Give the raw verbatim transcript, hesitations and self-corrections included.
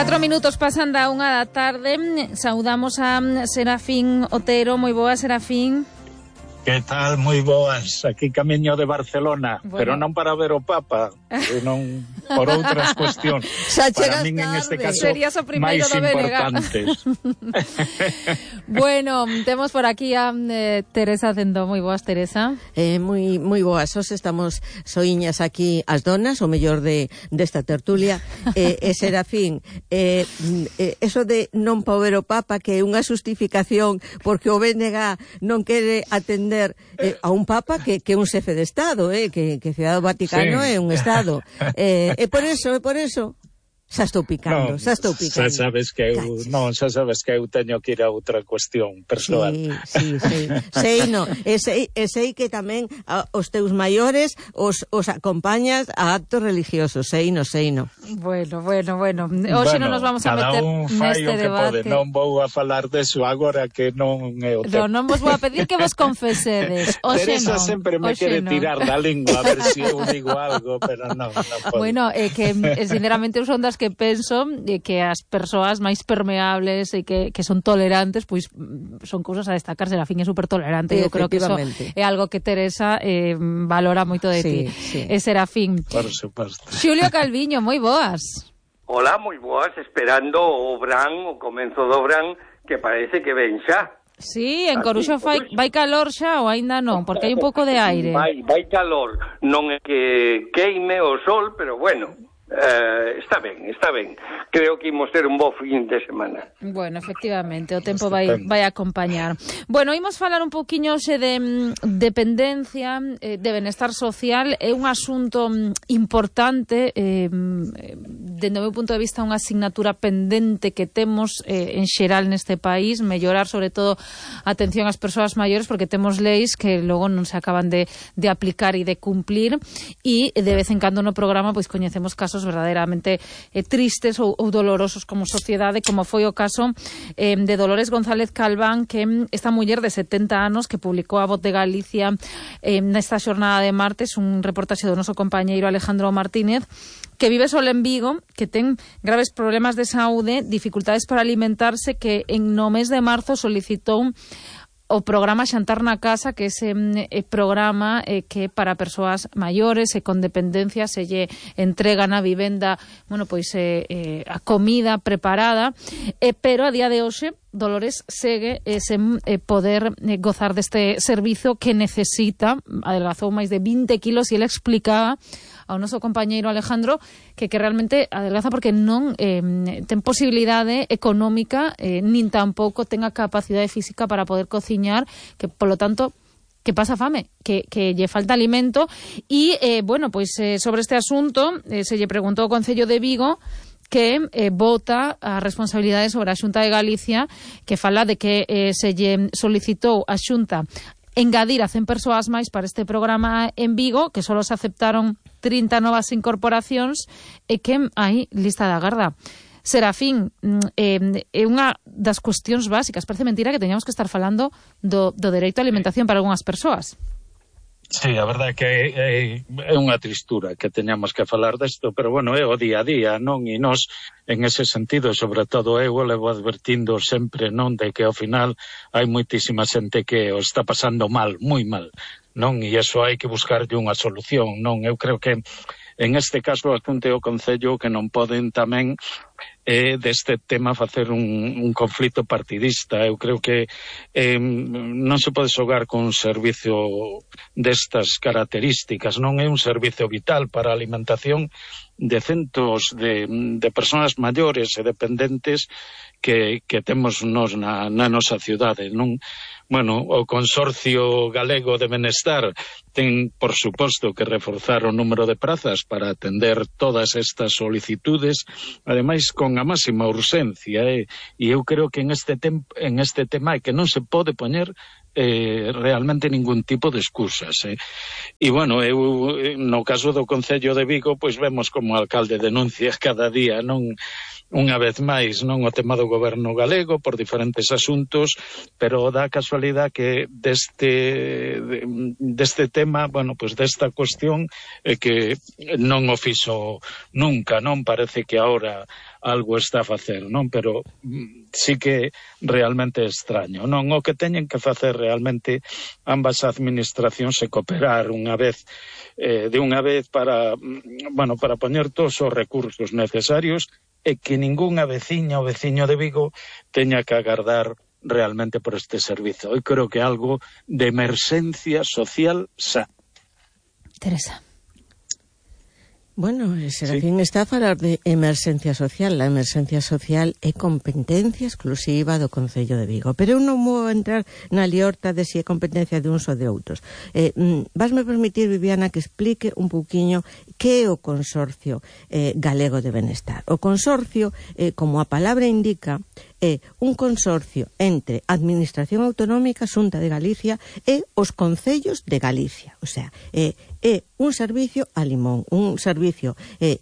Catro minutos pasan da unha da tarde. Saudamos a Serafín Otero. Moi boa, Serafín. Que tal? Moi boas. Aquí camiño de Barcelona, bueno. Pero non para ver o Papa, non por outras cuestións. Para min en este caso máis importantes. Bueno, temos por aquí a eh, Teresa Cendó. Moi boas, Teresa. Eh, moi moi boas. Os estamos soiñas aquí as donas, o mellor de desta tertulia. Eh, e Serafín, eh, eh, eso de non para ver o Papa, que é unha justificación porque o B N G non quere atender Eh, a un papa que que é un xefe de Estado, eh, que que Ciudad do Vaticano sí. É un Estado. Eh, e por eso, e por eso xa estou picando, no, xa estou picando. Xa sabes que eu, non, xa sabes que eu teño que ir a outra cuestión persoal. Sí, sí, sí. Sei, no, e sei, e sei que tamén a, os teus maiores os, os acompañas a actos religiosos, sei no, sei no. Bueno, bueno, bueno. Hoxe bueno, non nos vamos a meter neste debate. Pode. Non vou a falar deso agora que non é o No, tempo. non vos vou a pedir que vos confesedes. Oxe Teresa non. sempre me Oxe quere non. tirar da lingua a ver se si eu digo algo, pero non, non pode. Bueno, é que sinceramente son das que penso que as persoas máis permeables e que, que son tolerantes, pois son cousas a destacar. Serafín é super tolerante, eu creo que eso é algo que Teresa eh, valora moito de sí, ti. Sí. E Serafín. Por suposto. Xulio Calviño, moi boas. Hola, moi boas, esperando o Bran, o comenzo do Bran, que parece que ven xa. Sí, en Coruxo fai, vai calor xa ou aínda non, porque hai un pouco de aire. Vai, vai calor, non é que queime o sol, pero bueno... Uh, está ben, está ben. Creo que imos ter un bo fin de semana. Bueno, efectivamente, o tempo vai, vai acompañar. Bueno, imos falar un poquinho xe de mm, dependencia, eh, de benestar social. É un asunto mm, importante, eh, dende o meu punto de vista, unha asignatura pendente que temos eh, en xeral neste país, mellorar sobre todo a atención ás persoas maiores, porque temos leis que logo non se acaban de, de aplicar e de cumplir, e de vez en cando no programa pois coñecemos casos verdadeiramente eh, tristes ou, ou dolorosos como sociedade, como foi o caso eh, de Dolores González Calván, que esta muller de setenta anos que publicou a Voz de Galicia eh, nesta xornada de martes, un reportaxe do noso compañeiro Alejandro Martínez, que vive sola en Vigo, que ten graves problemas de saúde, dificultades para alimentarse, que en no mes de marzo solicitou o programa Xantar na Casa, que é ese eh, programa eh, que para persoas maiores e con dependencia se lle entrega na vivenda, bueno, pois eh, eh, a comida preparada, eh, pero a día de hoxe Dolores segue eh, sen eh, poder eh, gozar deste servizo que necesita. Adelgazou máis de vinte kilos e ele explicaba ao noso compañeiro Alejandro que, que realmente adelgaza porque non eh, ten posibilidade económica eh, nin tampouco ten a capacidade física para poder cociñar, que polo tanto que pasa fame, que, que lle falta alimento. E, eh, bueno, pois eh, sobre este asunto eh, se lle preguntou ao Concello de Vigo, que eh, vota a responsabilidade sobre a Xunta de Galicia, que fala de que eh, se lle solicitou a Xunta engadir a cen persoas máis para este programa en Vigo, que só se aceptaron trinta novas incorporacións e que hai lista de agarda. Serafín, eh, é unha das cuestións básicas. Parece mentira que teñamos que estar falando do, do dereito á alimentación para algunhas persoas. Sí, a verdade é que é, é unha tristura que teñamos que falar desto, pero bueno, é o día a día, non? E nós, en ese sentido, sobre todo eu, levo advertindo sempre, non, de que ao final hai moitísima xente que o está pasando mal, moi mal, non? E iso hai que buscarlle unha solución, non? Eu creo que en este caso apunte o Concello que non poden tamén eh, deste tema facer un, un conflito partidista. Eu creo que eh, non se pode xogar con un servicio destas características, non é un servicio vital para a alimentación de centos de, de persoas maiores e dependentes que, que temos nos na, na nosa cidade, non? Bueno, o Consorcio Galego de Benestar ten, por suposto, que reforzar o número de prazas para atender todas estas solicitudes, ademais con a máxima urxencia, eh? E eu creo que en este, tem en este tema é que non se pode poñer eh, realmente ningún tipo de excusas, eh? E, bueno, eu, no caso do Concello de Vigo, pois vemos como o alcalde denuncia cada día, non? unha vez máis, non o tema do goberno galego por diferentes asuntos, pero dá casualidade que deste deste tema, bueno, pois desta cuestión é que non o fixo nunca, non parece que agora algo está a facer, non? Pero sí que realmente é extraño, non? O que teñen que facer realmente ambas administracións é cooperar unha vez eh, de unha vez para, bueno, para poñer todos os recursos necesarios e que ningunha veciña ou veciño de Vigo teña que agardar realmente por este servizo. Eu creo que é algo de emerxencia social xa. Teresa. Bueno, Serafín sí. está a falar de emerxencia social. A emerxencia social é competencia exclusiva do Concello de Vigo. Pero eu non vou entrar na liorta de se é competencia de uns ou de outros. Eh, vasme permitir, Viviana, que explique un pouquiño que é o Consorcio eh, Galego de Benestar. O Consorcio, eh, como a palabra indica, é un consorcio entre Administración Autonómica, Xunta de Galicia e os Concellos de Galicia. O sea, é, é un servicio a limón, un servicio eh,